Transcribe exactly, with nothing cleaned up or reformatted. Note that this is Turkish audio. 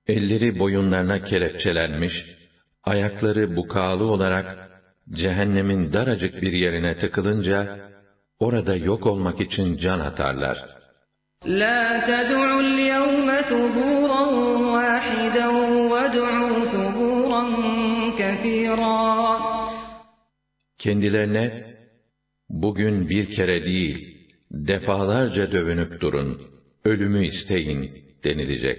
Elleri boyunlarına kelepçelenmiş, ayakları bukağılı olarak cehennemin daracık bir yerine tıkılınca, orada yok olmak için can atarlar. لَا تَدْعُوا الْيَوْمَ ثُبُورًا وَاحِدًا وَادْعُوا ثُبُورًا كَثِيرًا. Kendilerine, bugün bir kere değil, defalarca dövünüp durun, ölümü isteyin denilecek.